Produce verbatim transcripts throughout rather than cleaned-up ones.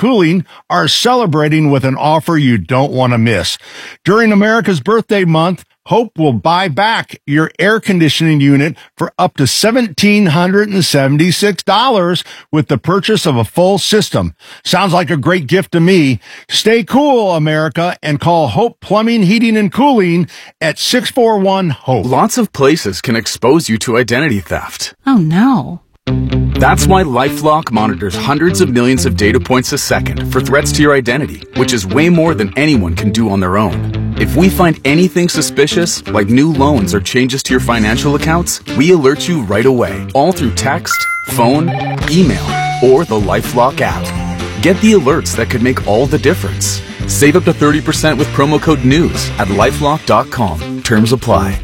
Cooling are celebrating with an offer you don't want to miss. During America's Birthday Month, Hope will buy back your air conditioning unit for up to one thousand seven hundred seventy-six dollars with the purchase of a full system. Sounds like a great gift to me. Stay cool, America, and call Hope Plumbing, Heating, and Cooling at six four one, HOPE. Lots of places can expose you to identity theft. Oh, no. That's why LifeLock monitors hundreds of millions of data points a second for threats to your identity, which is way more than anyone can do on their own. If we find anything suspicious, like new loans or changes to your financial accounts, we alert you right away, all through text, phone, email, or the LifeLock app. Get the alerts that could make all the difference. Save up to thirty percent with promo code NEWS at lifelock dot com. Terms apply.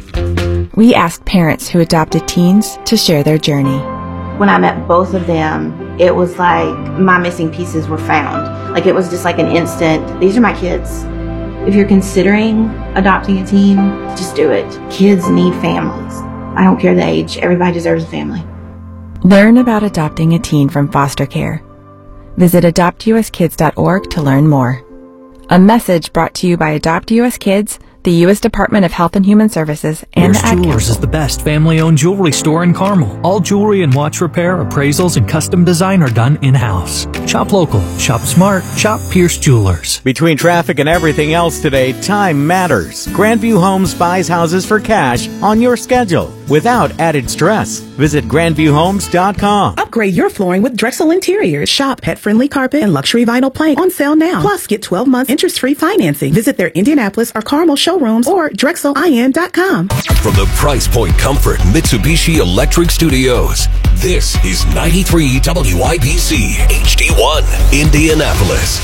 We asked parents who adopted teens to share their journey. When I met both of them, it was like my missing pieces were found. Like it was just like an instant, these are my kids. If you're considering adopting a teen, just do it. Kids need families. I don't care the age, everybody deserves a family. Learn about adopting a teen from foster care. Visit adopt u s kids dot org to learn more. A message brought to you by Adopt U S Kids, the U S Department of Health and Human Services, and Pierce the Ad Jewelers Council. is the best family-owned jewelry store in Carmel. All jewelry and watch repair, appraisals, and custom design are done in-house. Shop local, shop smart, shop Pierce Jewelers. Between traffic and everything else today, time matters. Grandview Homes buys houses for cash on your schedule without added stress. Visit grandview homes dot com. Upgrade your flooring with Drexel Interiors. Shop pet-friendly carpet and luxury vinyl plank on sale now. Plus, get twelve months interest-free financing. Visit their Indianapolis or Carmel showrooms or drexel I N dot com. From the Price Point Comfort Mitsubishi Electric Studios, this is ninety-three W I B C H D one, Indianapolis.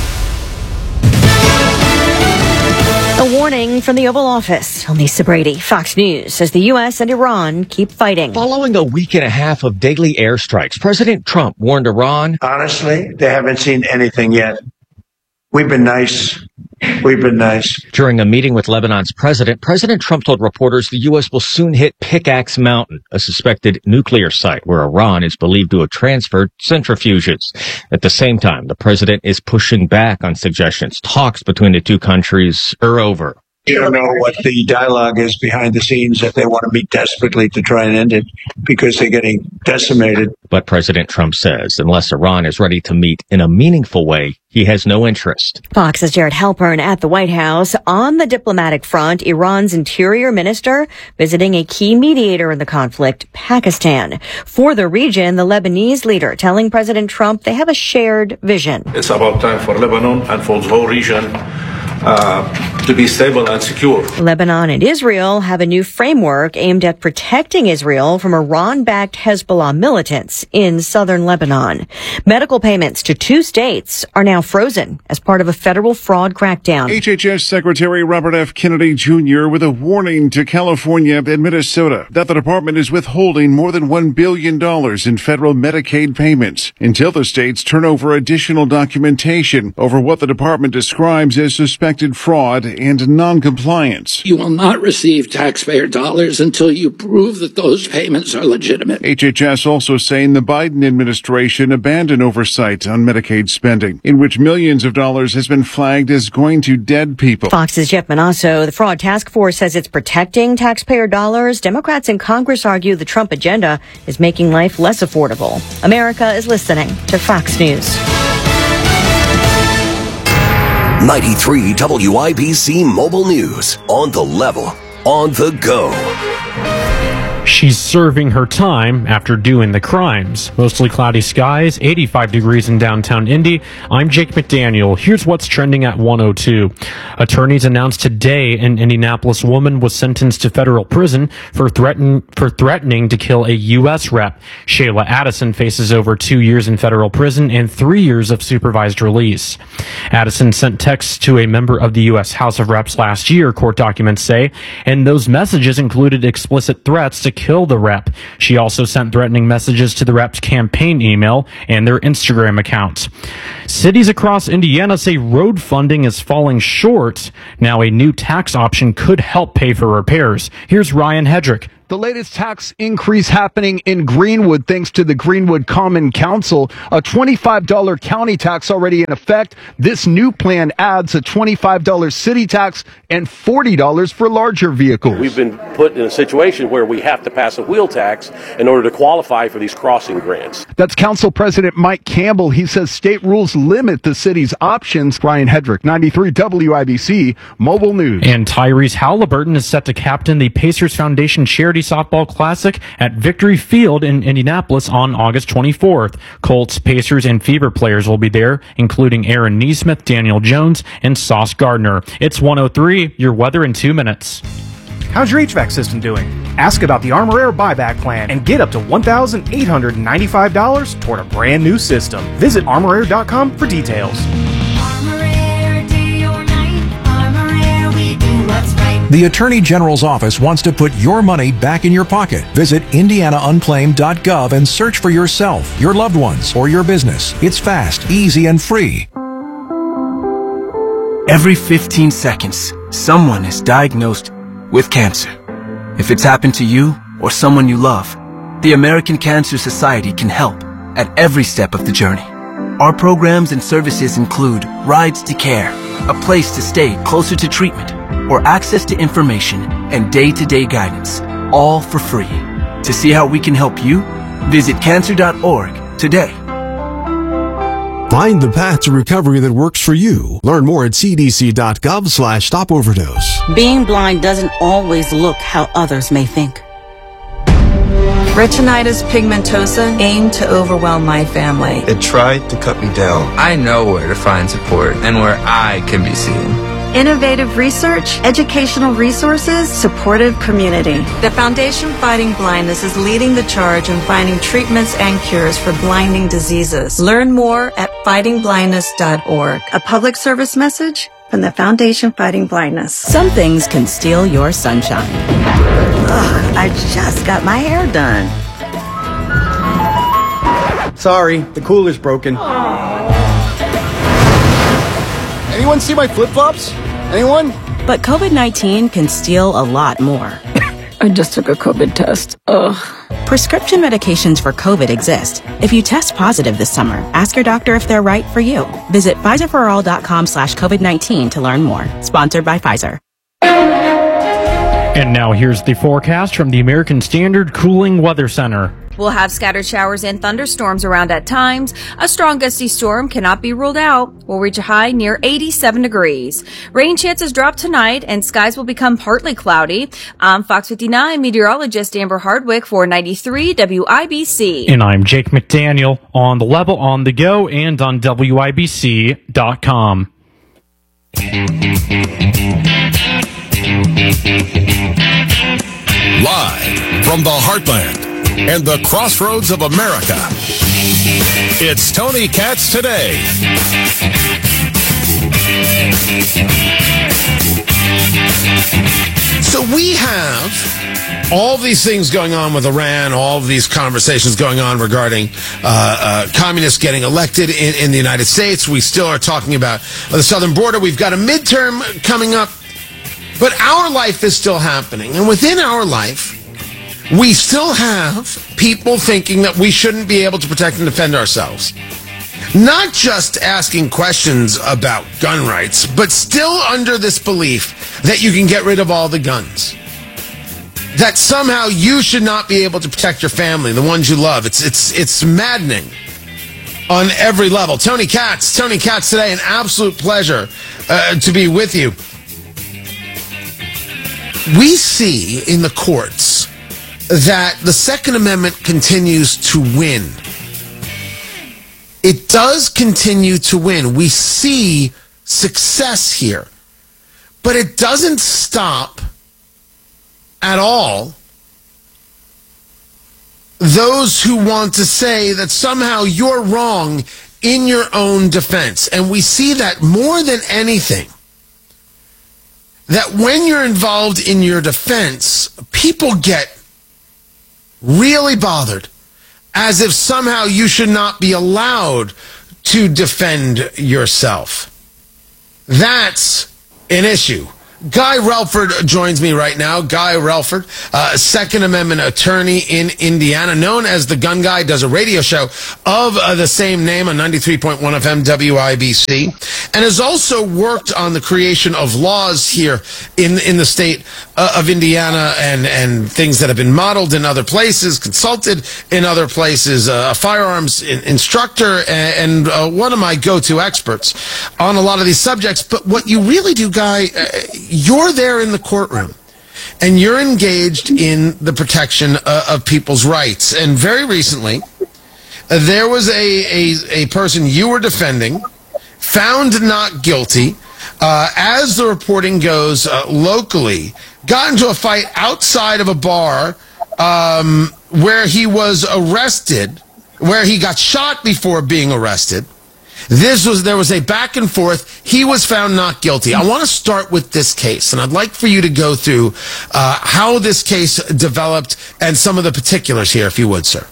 A warning from the Oval Office. I'm Lisa Brady. Fox News says the U S and Iran keep fighting. Following a week and a half of daily airstrikes, President Trump warned Iran. Honestly, they haven't seen anything yet. We've been nice. We've been nice. During a meeting with Lebanon's president, President Trump told reporters the U S will soon hit Pickaxe Mountain, a suspected nuclear site where Iran is believed to have transferred centrifuges. At the same time, the president is pushing back on suggestions talks between the two countries are over. You don't know what the dialogue is behind the scenes, that they want to meet desperately to try and end it because they're getting decimated. But President Trump says unless Iran is ready to meet in a meaningful way, he has no interest. Fox's Jared Halpern at the White House. On the diplomatic front, Iran's interior minister visiting a key mediator in the conflict, Pakistan. For the region, the Lebanese leader telling President Trump they have a shared vision. It's about time for Lebanon and for the whole region uh, to be stable and secure. Lebanon and Israel have a new framework aimed at protecting Israel from Iran-backed Hezbollah militants in southern Lebanon. Medical payments to two states are now frozen as part of a federal fraud crackdown. H H S Secretary Robert F. Kennedy Junior with a warning to California and Minnesota that the department is withholding more than one billion dollars in federal Medicaid payments until the states turn over additional documentation over what the department describes as suspected fraud and noncompliance. You will not receive taxpayer dollars until you prove that those payments are legitimate. H H S also saying the Biden administration abandoned oversight on Medicaid spending, in which millions of dollars has been flagged as going to dead people. Fox's Jeff Manasso. The fraud task force says it's protecting taxpayer dollars. Democrats in Congress argue the Trump agenda is making life less affordable. America is listening to Fox News. ninety-three W I B C Mobile News. On the level. On the go. She's serving her time after doing the crimes. Mostly cloudy skies, eighty-five degrees in downtown Indy. I'm Jake McDaniel. Here's what's trending at one oh two. Attorneys announced today an Indianapolis woman was sentenced to federal prison for threaten for threatening to kill a U S rep. Shayla Addison faces over two years in federal prison and three years of supervised release. Addison sent texts to a member of the U S House of Reps last year, court documents say, and those messages included explicit threats to kill the rep. She also sent threatening messages to the rep's campaign email and their Instagram accounts. Cities across Indiana say road funding is falling short. Now a new tax option could help pay for repairs. Here's Ryan Hedrick. The latest tax increase happening in Greenwood thanks to the Greenwood Common Council. A twenty-five dollars county tax already in effect. This new plan adds a twenty-five dollars city tax and forty dollars for larger vehicles. We've been put in a situation where we have to pass a wheel tax in order to qualify for these crossing grants. That's Council President Mike Campbell. He says state rules limit the city's options. Brian Hedrick, ninety-three W I B C, Mobile News. And Tyrese Halliburton is set to captain the Pacers Foundation Charity Softball Classic at Victory Field in Indianapolis on August twenty-fourth. Colts, Pacers, and Fever players will be there, including Aaron Neesmith, Daniel Jones, and Sauce Gardner. It's one oh three, your weather in two minutes. How's your H V A C system doing? Ask about the Armor Air buyback plan and get up to one thousand eight hundred ninety-five dollars toward a brand new system. Visit armor air dot com for details. The Attorney General's office wants to put your money back in your pocket. Visit indiana unclaimed dot gov and search for yourself, your loved ones, or your business. It's fast, easy, and free. Every fifteen seconds, someone is diagnosed with cancer. If it's happened to you or someone you love, the American Cancer Society can help at every step of the journey. Our programs and services include rides to care, a place to stay closer to treatment, or access to information and day-to-day guidance, all for free. To see how we can help you, visit cancer dot org today. Find the path to recovery that works for you. Learn more at c d c dot gov slash stop overdose. Being blind doesn't always look how others may think. Retinitis pigmentosa aimed to overwhelm my family. It tried to cut me down. I know where to find support and where I can be seen. Innovative research, educational resources, supportive community. The Foundation Fighting Blindness is leading the charge in finding treatments and cures for blinding diseases. Learn more at fighting blindness dot org. A public service message from the Foundation Fighting Blindness. Some things can steal your sunshine. Ugh, I just got my hair done. Sorry, the cooler's broken. Anyone see my flip-flops? Anyone? But COVID nineteen can steal a lot more. I just took a COVID test. Ugh. Prescription medications for COVID exist. If you test positive this summer, ask your doctor if they're right for you. Visit Pfizer for all dot com slash COVID nineteen to learn more. Sponsored by Pfizer. And now here's the forecast from the American Standard Cooling Weather Center. We'll have scattered showers and thunderstorms around at times. A strong gusty storm cannot be ruled out. We'll reach a high near eighty-seven degrees. Rain chances drop tonight and skies will become partly cloudy. I'm Fox fifty-nine meteorologist Amber Hardwick for ninety-three W I B C. And I'm Jake McDaniel on the level, on the go, and on W I B C dot com. Live from the heartland and the crossroads of America, it's Tony Katz Today. So we have all these things going on with Iran, all of these conversations going on regarding uh, uh, communists getting elected in, in the United States. We still are talking about the southern border. We've got a midterm coming up, but our life is still happening. And within our life, we still have people thinking that we shouldn't be able to protect and defend ourselves. Not just asking questions about gun rights, but still under this belief that you can get rid of all the guns. That somehow you should not be able to protect your family, the ones you love. It's it's it's maddening on every level. Tony Katz, Tony Katz Today, an absolute pleasure uh, to be with you. We see in the courts that the Second Amendment continues to win. It does continue to win. We see success here. But it doesn't stop at all those who want to say that somehow you're wrong in your own defense. And we see that more than anything, that when you're involved in your defense, people get really bothered, as if somehow you should not be allowed to defend yourself. That's an issue Guy Relford joins me right now. Guy Relford, uh, Second Amendment attorney in Indiana, known as the Gun Guy, does a radio show of uh, the same name on ninety-three point one F M W I B C, and has also worked on the creation of laws here in in the state uh, of Indiana, and, and things that have been modeled in other places, consulted in other places, uh, a firearms in, instructor, and, and uh, one of my go-to experts on a lot of these subjects. But what you really do, Guy, uh, you're there in the courtroom, and you're engaged in the protection uh, of people's rights. And very recently, uh, there was a, a, a person you were defending, found not guilty, uh, as the reporting goes uh, locally, got into a fight outside of a bar um, where he was arrested, where he got shot before being arrested. This was, there was a back and forth. He was found not guilty. I want to start with this case, and I'd like for you to go through uh, how this case developed and some of the particulars here, if you would, sir.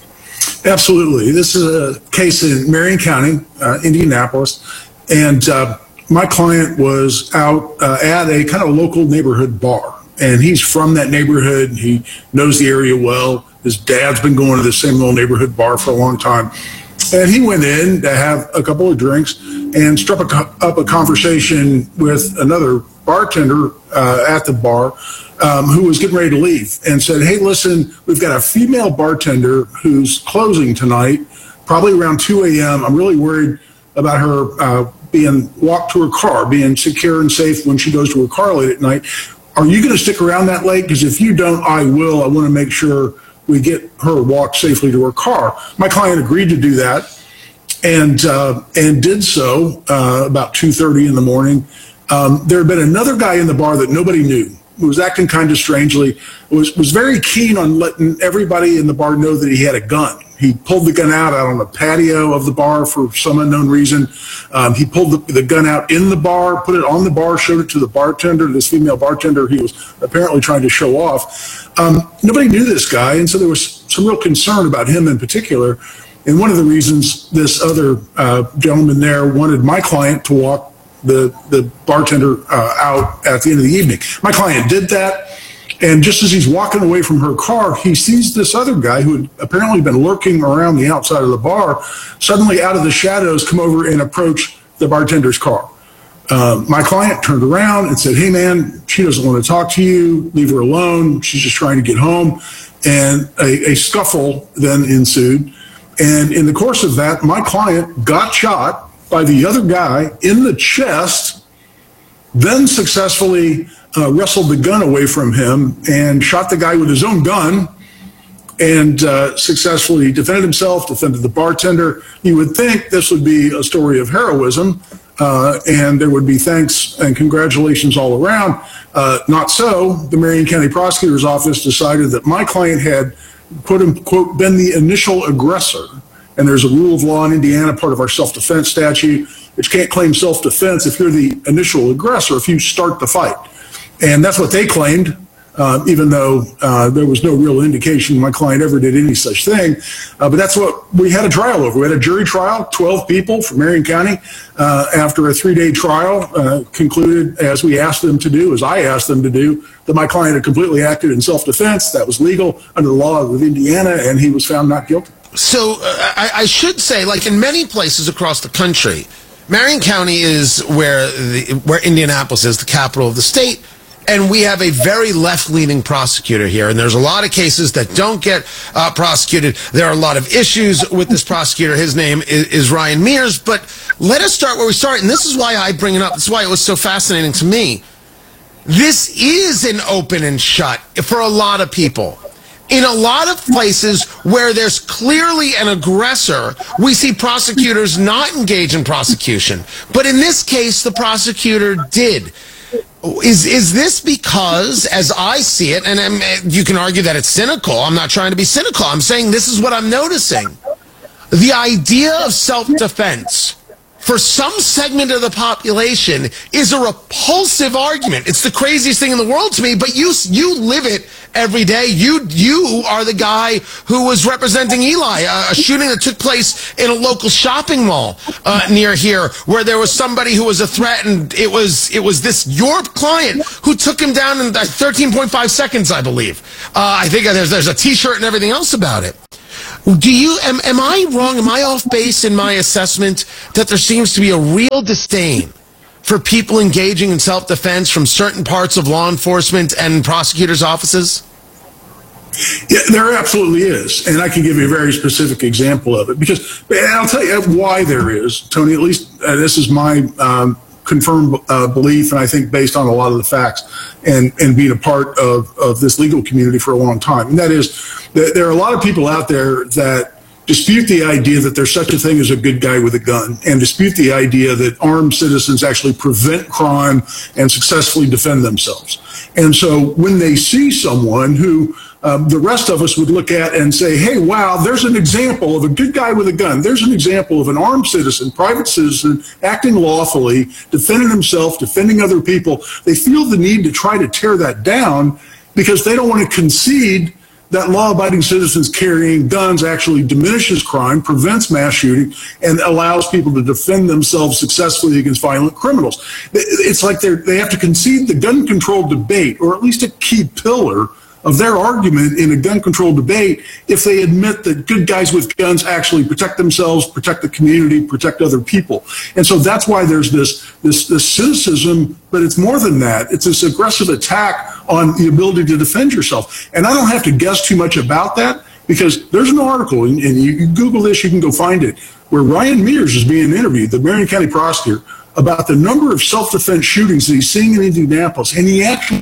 Absolutely. This is a case in Marion County, uh, Indianapolis, and uh, my client was out uh, at a kind of local neighborhood bar, and he's from that neighborhood. He knows the area well. His dad's been going to the same little neighborhood bar for a long time. And he went in to have a couple of drinks and struck a, up a conversation with another bartender uh, at the bar um, who was getting ready to leave, and said, hey, listen, we've got a female bartender who's closing tonight, probably around two a.m. I'm really worried about her uh, being walked to her car, being secure and safe when she goes to her car late at night. Are you going to stick around that late? Because if you don't, I will. I want to make sure we get her walked safely to her car. My client agreed to do that, and uh, and did so uh, about two thirty in the morning. Um, there had been another guy in the bar that nobody knew, who was acting kind of strangely, was, was very keen on letting everybody in the bar know that he had a gun. He pulled the gun out, out on the patio of the bar for some unknown reason. Um, he pulled the, the gun out in the bar, put it on the bar, showed it to the bartender, this female bartender he was apparently trying to show off. Um, nobody knew this guy, and so there was some real concern about him in particular. And one of the reasons this other uh, gentleman there wanted my client to walk the, the bartender uh, out at the end of the evening. My client did that. And just as he's walking away from her car, he sees this other guy who had apparently been lurking around the outside of the bar, suddenly out of the shadows come over and approach the bartender's car. Uh, my client turned around and said, hey, man, she doesn't want to talk to you. Leave her alone. She's just trying to get home. And a, a scuffle then ensued. And in the course of that, my client got shot by the other guy in the chest, then successfully uh, wrestled the gun away from him and shot the guy with his own gun, and uh, successfully defended himself, defended the bartender. You would think this would be a story of heroism, uh, and there would be thanks and congratulations all around. Uh, not so. The Marion County Prosecutor's Office decided that my client had, quote unquote, been the initial aggressor. And there's a rule of law in Indiana, part of our self-defense statute, which can't claim self-defense if you're the initial aggressor, if you start the fight. And that's what they claimed, uh, even though uh, there was no real indication my client ever did any such thing. Uh, but that's what we had a trial over. We had a jury trial, twelve people from Marion County, uh, after a three-day trial, uh, concluded, as we asked them to do, as I asked them to do, that my client had completely acted in self-defense. That was legal under the law of Indiana, and he was found not guilty. So uh, I, I should say, like in many places across the country, Marion County is where the, where Indianapolis is, the capital of the state, and we have a very left-leaning prosecutor here, and there's a lot of cases that don't get uh, prosecuted. There are a lot of issues with this prosecutor. His name is, is Ryan Mears, but let us start where we start, and this is why I bring it up. This is why it was so fascinating to me. This is an open and shut for a lot of people. In a lot of places where there's clearly an aggressor, we see prosecutors not engage in prosecution. But in this case, the prosecutor did. Is is this because, as I see it, and um, you can argue that it's cynical. I'm not trying to be cynical. I'm saying this is what I'm noticing. The idea of self-defense for some segment of the population is a repulsive argument. It's the craziest thing in the world to me, but you you live it every day. You you are the guy who was representing Eli, a, a shooting that took place in a local shopping mall uh, near here, where there was somebody who was a threat, and it was it was this your client who took him down in thirteen point five seconds, I believe. Uh, I think there's there's a T-shirt and everything else about it. Do you am am I wrong? Am I off base in my assessment that there seems to be a real disdain for people engaging in self-defense from certain parts of law enforcement and prosecutors' offices? Yeah, there absolutely is, and I can give you a very specific example of it, because and I'll tell you why there is, Tony. At least uh, this is my um, confirmed uh, belief, and I think based on a lot of the facts and and being a part of of this legal community for a long time. And that is that there are a lot of people out there that dispute the idea that there's such a thing as a good guy with a gun, and dispute the idea that armed citizens actually prevent crime and successfully defend themselves. And so when they see someone who um, the rest of us would look at and say, hey, wow, there's an example of a good guy with a gun. There's an example of an armed citizen, private citizen, acting lawfully, defending himself, defending other people. They feel the need to try to tear that down because they don't want to concede that law-abiding citizens carrying guns actually diminishes crime, prevents mass shooting, and allows people to defend themselves successfully against violent criminals. It's like they they have to concede the gun control debate, or at least a key pillar of their argument in a gun control debate, if they admit that good guys with guns actually protect themselves, protect the community, protect other people. And so that's why there's this, this, this cynicism, but it's more than that. It's this aggressive attack on the ability to defend yourself. And I don't have to guess too much about that, because there's an article, and, and you, you Google this, you can go find it, where Ryan Mears is being interviewed, the Marion County prosecutor, about the number of self-defense shootings that he's seeing in Indianapolis. And he actually,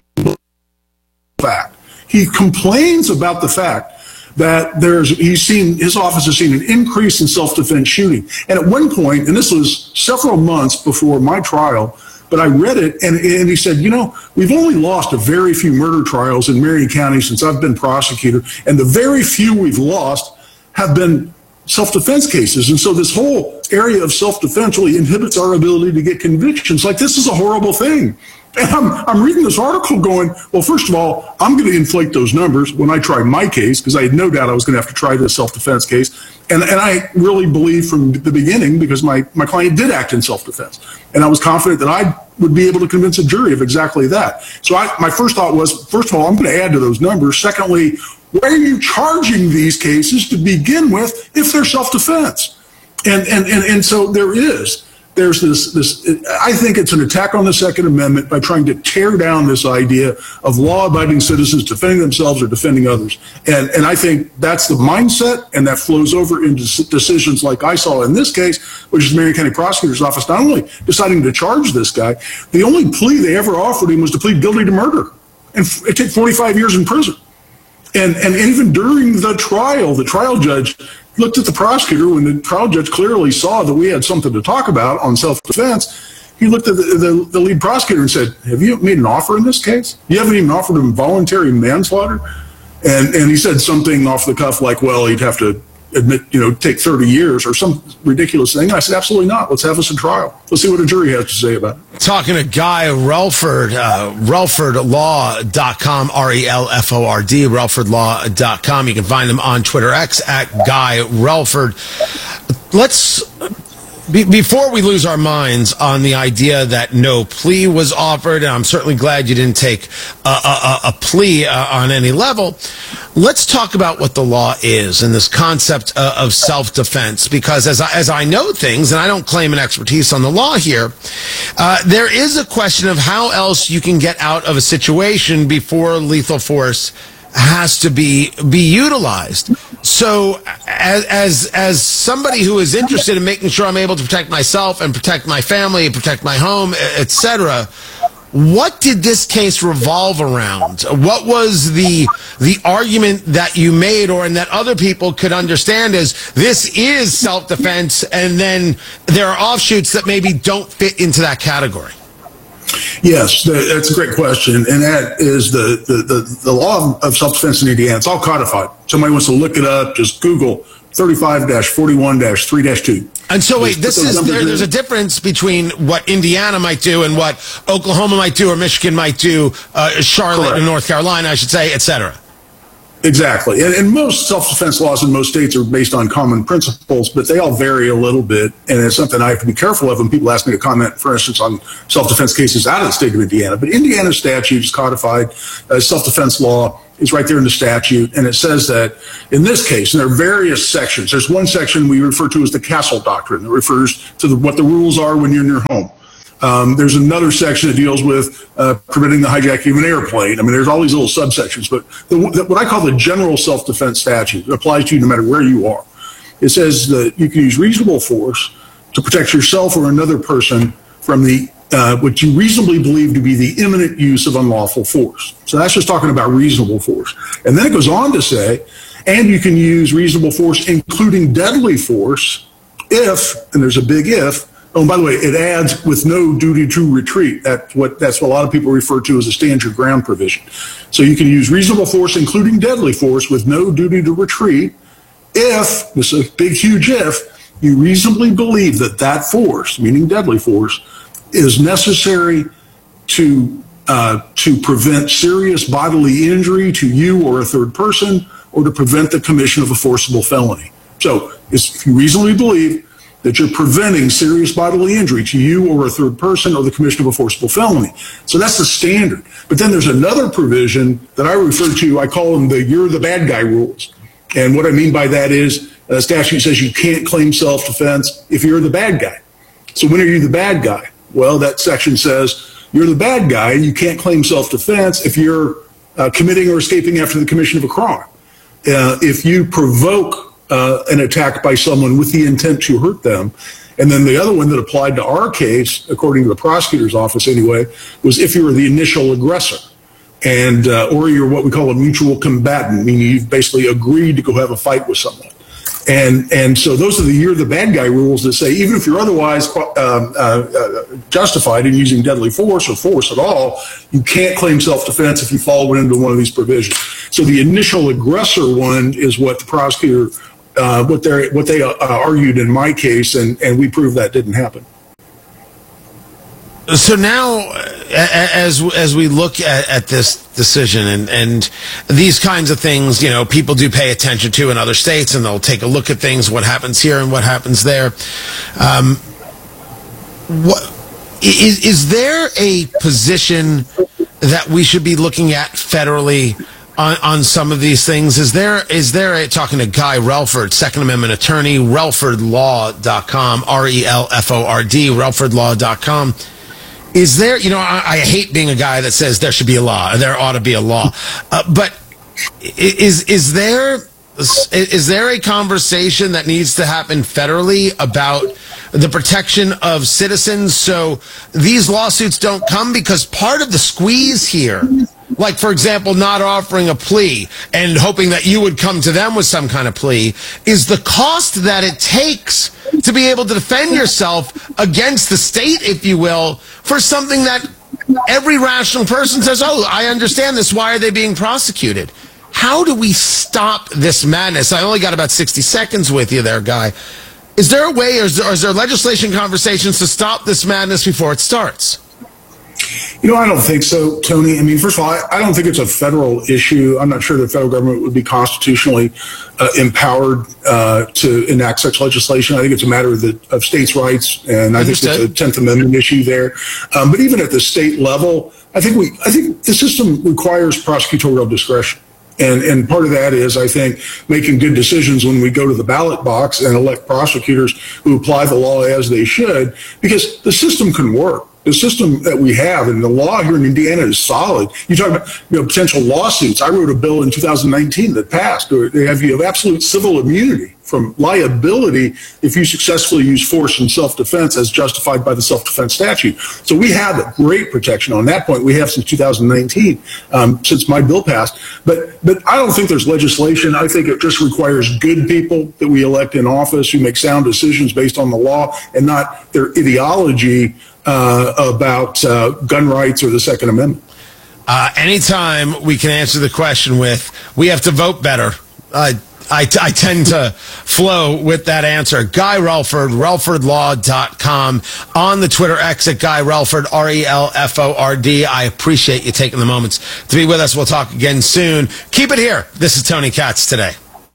fact, he complains about the fact that there's he's seen his office has seen an increase in self-defense shooting. And at one point, and this was several months before my trial, but I read it, and, and he said, you know, we've only lost a very few murder trials in Marion County since I've been prosecutor, and the very few we've lost have been self-defense cases. And so this whole area of self-defense really inhibits our ability to get convictions. Like, this is a horrible thing. And I'm, I'm reading this article going, well, first of all, I'm going to inflate those numbers when I try my case, because I had no doubt I was going to have to try this self-defense case. And, and I really believe from the beginning, because my, my client did act in self-defense. And I was confident that I would be able to convince a jury of exactly that. So I, my first thought was, first of all, I'm going to add to those numbers. Secondly, why are you charging these cases to begin with if they're self-defense? And, and, and, and so there is. There's this, this, I think it's an attack on the Second Amendment by trying to tear down this idea of law-abiding citizens defending themselves or defending others. And, and I think that's the mindset, and that flows over into decisions like I saw in this case, which is the Marion County Prosecutor's Office not only deciding to charge this guy, the only plea they ever offered him was to plead guilty to murder. And it took forty-five years in prison. And, and even during the trial, the trial judge looked at the prosecutor when the trial judge clearly saw that we had something to talk about on self-defense. He looked at the, the, the lead prosecutor and said, have you made an offer in this case? You haven't even offered him voluntary manslaughter? And, and he said something off the cuff like, well, he'd have to admit, you know, take thirty years or some ridiculous thing. I said, absolutely not. Let's have us a trial. Let's see what a jury has to say about it. Talking to Guy Relford, uh, relford law dot com, R E L F O R D, relford law dot com. You can find him on Twitter X at Guy Relford. Let's, be, before we lose our minds on the idea that no plea was offered, and I'm certainly glad you didn't take a, a, a plea uh, on any level, let's talk about what the law is and this concept uh, of self-defense, because as I, as I know things, and I don't claim an expertise on the law here, uh, there is a question of how else you can get out of a situation before lethal force has to be be utilized. So as, as as somebody who is interested in making sure I'm able to protect myself and protect my family and protect my home, et cetera, what did this case revolve around? What was the the argument that you made, or and that other people could understand as this is self-defense, and then there are offshoots that maybe don't fit into that category? Yes, that's a great question, and that is the, the, the, the law of self-defense in Indiana. It's all codified. Somebody wants to look it up, just Google thirty-five forty-one three two. And so, wait, this is there, there's a difference between what Indiana might do and what Oklahoma might do or Michigan might do, uh, Charlotte Correct. and North Carolina, I should say, et cetera. Exactly. And, and most self-defense laws in most states are based on common principles, but they all vary a little bit. And it's something I have to be careful of when people ask me to comment, for instance, on self-defense cases out of the state of Indiana. But Indiana statute is codified. Uh, self-defense law is right there in the statute. And it says that in this case, and there are various sections. There's one section we refer to as the Castle Doctrine that refers to the, what the rules are when you're in your home. Um, there's another section that deals with uh, preventing the hijacking of an airplane. I mean, there's all these little subsections, but the, the, what I call the general self-defense statute applies to you no matter where you are. It says that you can use reasonable force to protect yourself or another person from the uh, what you reasonably believe to be the imminent use of unlawful force. So that's just talking about reasonable force. And then it goes on to say, and you can use reasonable force, including deadly force, if, and there's a big if. Oh, and by the way, it adds with no duty to retreat. That's what that's what a lot of people refer to as a stand your ground provision. So you can use reasonable force, including deadly force, with no duty to retreat, if, this is a big, huge if, you reasonably believe that that force, meaning deadly force, is necessary to uh, to prevent serious bodily injury to you or a third person, or to prevent the commission of a forcible felony. So if you reasonably believe that you're preventing serious bodily injury to you or a third person or the commission of a forcible felony. So that's the standard. But then there's another provision that I refer to, I call them the you're the bad guy rules. And what I mean by that is the statute says you can't claim self-defense if you're the bad guy. So when are you the bad guy? Well, that section says you're the bad guy. You can't claim self-defense if you're uh, committing or escaping after the commission of a crime. Uh, if you provoke Uh, an attack by someone with the intent to hurt them. And then the other one that applied to our case, according to the prosecutor's office anyway, was if you were the initial aggressor and uh, or you're what we call a mutual combatant, meaning you've basically agreed to go have a fight with someone. And and so those are the you're the bad guy rules that say even if you're otherwise uh, uh, justified in using deadly force or force at all, you can't claim self-defense if you fall into one of these provisions. So the initial aggressor one is what the prosecutor Uh, what they what they uh, argued in my case, and, and we proved that didn't happen. So now, as as we look at, at this decision and, and these kinds of things, you know, people do pay attention to in other states, and they'll take a look at things, what happens here and what happens there. Um, what is is there a position that we should be looking at federally On, on some of these things? Is there, is there a, talking to Guy Relford, Second Amendment attorney, relford law dot com, R E L F O R D, relford law dot com. Is there, you know, I, I hate being a guy that says there should be a law, there ought to be a law. Uh, but is, is there, is there a conversation that needs to happen federally about the protection of citizens so these lawsuits don't come? Because part of the squeeze here, like, for example, not offering a plea and hoping that you would come to them with some kind of plea, is the cost that it takes to be able to defend yourself against the state, if you will, for something that every rational person says, oh, I understand this. Why are they being prosecuted? How do we stop this madness? I only got about sixty seconds with you there, Guy. Is there a way, or is there, or is there legislation conversations to stop this madness before it starts? You know, I don't think so, Tony. I mean, first of all, I, I don't think it's a federal issue. I'm not sure the federal government would be constitutionally uh, empowered uh, to enact such legislation. I think it's a matter of, the, of states' rights, and I Understood. think it's a tenth Amendment issue there. Um, but even at the state level, I think we, I think the system requires prosecutorial discretion. And, and part of that is, I think, making good decisions when we go to the ballot box and elect prosecutors who apply the law as they should, because the system can work. The system that we have and the law here in Indiana is solid. You talk about you know, potential lawsuits. I wrote a bill in two thousand nineteen that passed. They have you have absolute civil immunity from liability if you successfully use force in self-defense as justified by the self-defense statute. So we have a great protection on that point. We have since two thousand nineteen, um, since my bill passed. But but I don't think there's legislation. I think it just requires good people that we elect in office who make sound decisions based on the law and not their ideology Uh, about uh, gun rights or the Second Amendment. Uh, anytime we can answer the question with, we have to vote better. Uh, I, t- I tend to flow with that answer. Guy Relford, relford law dot com, on the Twitter X at Guy Relford, R E L F O R D. I appreciate you taking the moments to be with us. We'll talk again soon. Keep it here. This is Tony Katz Today.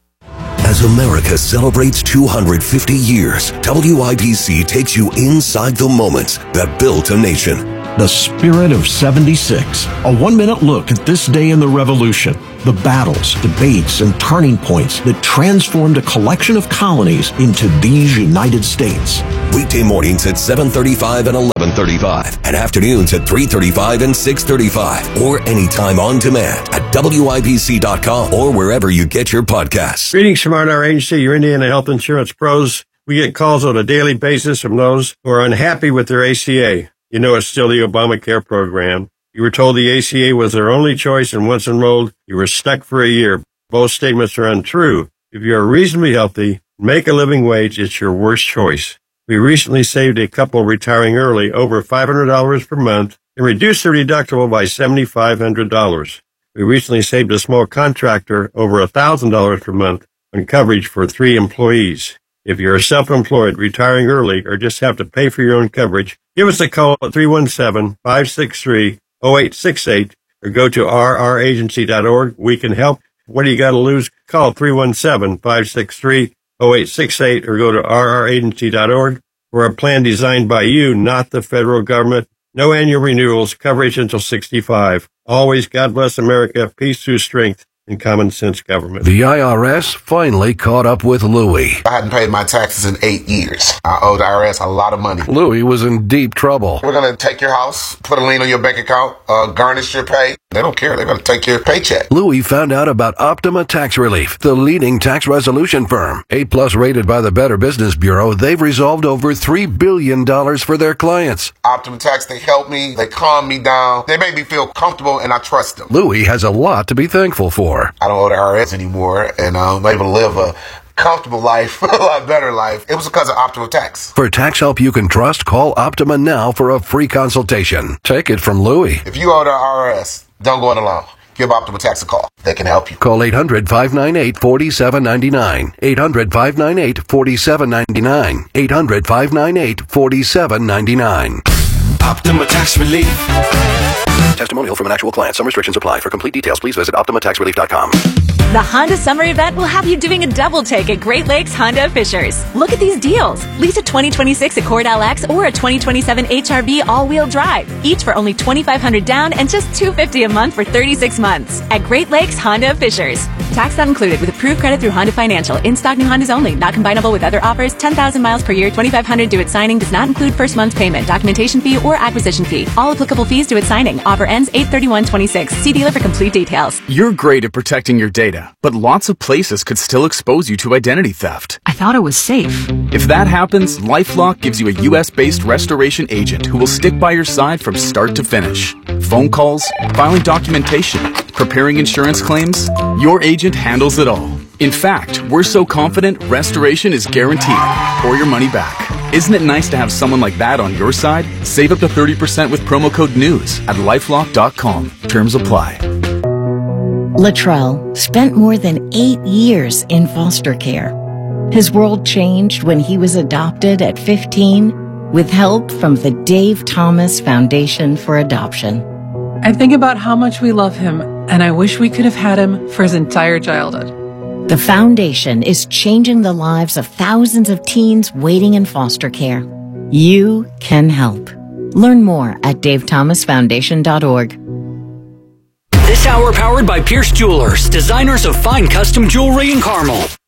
As America celebrates two hundred fifty years, W I B C takes you inside the moments that built a nation. The Spirit of seventy-six. A one-minute look at this day in the Revolution. The battles, debates, and turning points that transformed a collection of colonies into these United States. Weekday mornings at seven thirty-five and eleven thirty-five, and afternoons at three thirty-five and six thirty-five, or anytime on demand at W I B C dot com or wherever you get your podcasts. Greetings from our agency, your Indiana Health Insurance Pros. We get calls on a daily basis from those who are unhappy with their A C A. You know it's still the Obamacare program. You were told the A C A was their only choice, and once enrolled, you were stuck for a year. Both statements are untrue. If you are reasonably healthy, make a living wage, it's your worst choice. We recently saved a couple retiring early over five hundred dollars per month and reduced their deductible by seven thousand five hundred dollars. We recently saved a small contractor over one thousand dollars per month on coverage for three employees. If you're self-employed, retiring early, or just have to pay for your own coverage, give us a call at three one seven, five six three, zero eight six eight or go to r r agency dot org. We can help. What do you got to lose? Call three one seven, five six three, zero eight six eight or go to r r agency dot org. We're a plan designed by you, not the federal government. No annual renewals, coverage until sixty-five. Always God bless America, peace through strength, and common sense government. The I R S finally caught up with Louie. I hadn't paid my taxes in eight years. I owed the I R S a lot of money. Louie was in deep trouble. We're going to take your house, put a lien on your bank account, uh, garnish your pay. They don't care. They're going to take your paycheck. Louie found out about Optima Tax Relief, the leading tax resolution firm. A-plus rated by the Better Business Bureau, they've resolved over three billion dollars for their clients. Optima Tax, they help me. They calm me down. They make me feel comfortable, and I trust them. Louie has a lot to be thankful for. I don't owe the I R S anymore, and I'm able to live a comfortable life, a lot better life. It was because of Optima Tax. For tax help you can trust, call Optima now for a free consultation. Take it from Louie. If you owe the I R S, don't go it alone. Give Optima Tax a call. They can help you. Call eight hundred, five nine eight, four seven nine nine. eight hundred, five nine eight, four seven nine nine. eight hundred, five nine eight, four seven nine nine. Optima Tax Relief. Testimonial from an actual client. Some restrictions apply. For complete details, please visit optima tax relief dot com. The Honda Summer Event will have you doing a double take at Great Lakes Honda of Fishers. Look at these deals. Lease a twenty twenty-six Accord L X or a twenty twenty-seven H R V all-wheel drive, each for only twenty-five hundred dollars down and just two hundred fifty dollars a month for thirty-six months at Great Lakes Honda of Fishers. Tax not included with approved credit through Honda Financial. In-stock new Hondas only. Not combinable with other offers. ten thousand miles per year. twenty-five hundred dollars due at signing. Does not include first month's payment, documentation fee, or acquisition fee. All applicable fees due at signing. Offer ends eight thirty-one twenty-six. See dealer for complete details. You're great at protecting your data, but lots of places could still expose you to identity theft. I thought it was safe. If that happens, LifeLock gives you a U S-based restoration agent who will stick by your side from start to finish. Phone calls, filing documentation, preparing insurance claims, your agent handles it all. In fact, we're so confident restoration is guaranteed or your money back. Isn't it nice to have someone like that on your side? Save up to thirty percent with promo code NEWS at lifelock dot com. Terms apply. Latrell spent more than eight years in foster care. His world changed when he was adopted at fifteen with help from the Dave Thomas Foundation for Adoption. I think about how much we love him, and I wish we could have had him for his entire childhood. The foundation is changing the lives of thousands of teens waiting in foster care. You can help. Learn more at dave thomas foundation dot org. This hour powered by Pierce Jewelers, designers of fine custom jewelry in Carmel.